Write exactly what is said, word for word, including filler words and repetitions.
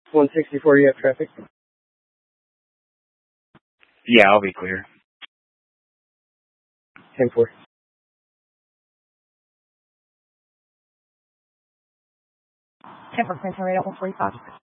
one sixty-four, you have traffic? Yeah, I'll be clear. ten four. ten four, Prince Henry, one forty-five.